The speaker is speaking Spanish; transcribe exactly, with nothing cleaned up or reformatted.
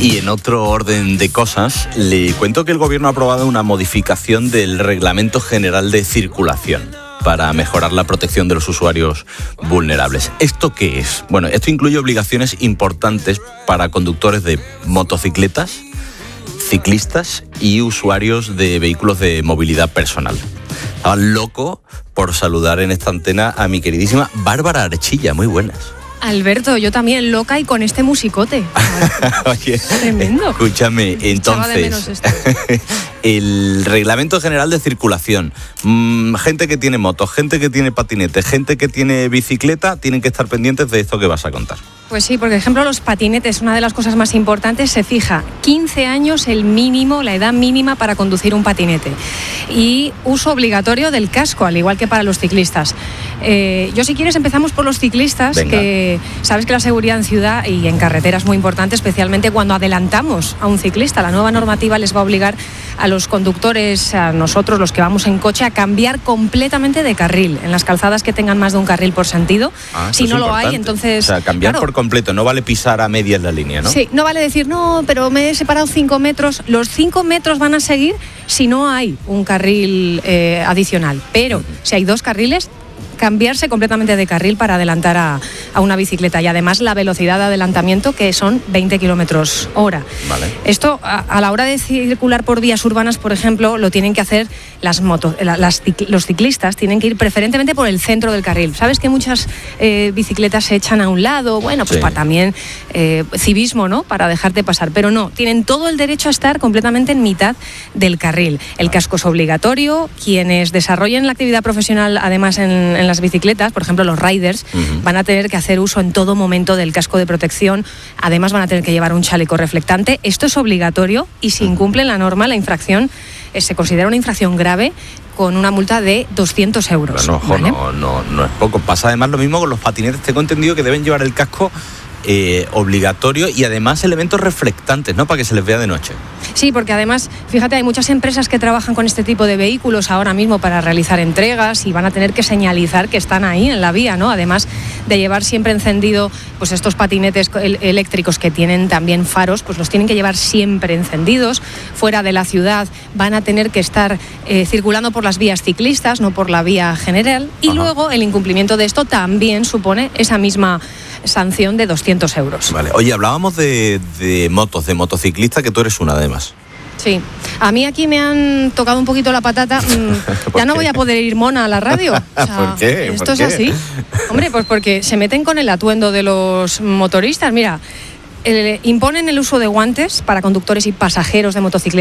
Y en otro orden de cosas, le cuento que el Gobierno ha aprobado una modificación del Reglamento General de Circulación para mejorar la protección de los usuarios vulnerables. ¿Esto qué es? Bueno, esto incluye obligaciones importantes para conductores de motocicletas, ciclistas y usuarios de vehículos de movilidad personal. Estaba loco por saludar en esta antena a mi queridísima Bárbara Archilla. Muy buenas. Alberto, yo también loca y con este musicote. Oye, tremendo. Escúchame, entonces, el Reglamento General de Circulación, mmm, gente que tiene motos, gente que tiene patinete, gente que tiene bicicleta, tienen que estar pendientes de esto que vas a contar. Pues sí, porque por ejemplo los patinetes, una de las cosas más importantes, se fija quince años el mínimo, la edad mínima para conducir un patinete. Y uso obligatorio del casco, al igual que para los ciclistas. Eh, yo si quieres empezamos por los ciclistas, Venga. que sabes que la seguridad en ciudad y en carretera es muy importante, especialmente cuando adelantamos a un ciclista. La nueva normativa les va a obligar a los conductores, a nosotros los que vamos en coche, a cambiar completamente de carril en las calzadas que tengan más de un carril por sentido. Ah, si no lo hay, entonces... O sea, cambiar claro, por completo, no vale pisar a medias la línea, ¿no? Sí, no vale decir, no, pero me he separado cinco metros. Los cinco metros van a seguir si no hay un carril eh, adicional. Pero uh-huh. si hay dos carriles, cambiarse completamente de carril para adelantar a, a una bicicleta. Y además la velocidad de adelantamiento, que son veinte kilómetros hora. Vale. Esto, a, a la hora de circular por vías urbanas, por ejemplo, lo tienen que hacer las motos, las, los ciclistas tienen que ir preferentemente por el centro del carril. Sabes que muchas eh, bicicletas se echan a un lado, bueno, pues sí. para también eh, civismo, ¿no? Para dejarte pasar. Pero no, tienen todo el derecho a estar completamente en mitad del carril. El casco es obligatorio. Quienes desarrollen la actividad profesional, además en, en las bicicletas, por ejemplo los riders, uh-huh. van a tener que hacer uso en todo momento del casco de protección. Además van a tener que llevar un chaleco reflectante. Esto es obligatorio y si incumplen la norma, la infracción eh, se considera una infracción grave con una multa de doscientos euros. Bueno, ojo, ¿vale? no, no, no es poco. Pasa además lo mismo con los patinetes. Tengo entendido que deben llevar el casco Eh, obligatorio y además elementos reflectantes, ¿no? Para que se les vea de noche. Sí, porque además, fíjate, hay muchas empresas que trabajan con este tipo de vehículos ahora mismo para realizar entregas y van a tener que señalizar que están ahí en la vía, ¿no? Además de llevar siempre encendido, pues estos patinetes eléctricos que tienen también faros, pues los tienen que llevar siempre encendidos. Fuera de la ciudad van a tener que estar eh, circulando por las vías ciclistas, no por la vía general. Y Ajá. luego el incumplimiento de esto también supone esa misma sanción de doscientos euros. Vale. Oye, hablábamos de, de motos, de motociclistas, que tú eres una además. Sí. A mí aquí me han tocado un poquito la patata. Ya no voy a poder ir mona a la radio. O sea, ¿Por qué? Esto ¿Por es qué? así. Hombre, pues porque se meten con el atuendo de los motoristas. Mira, eh, imponen el uso de guantes para conductores y pasajeros de motocicletas.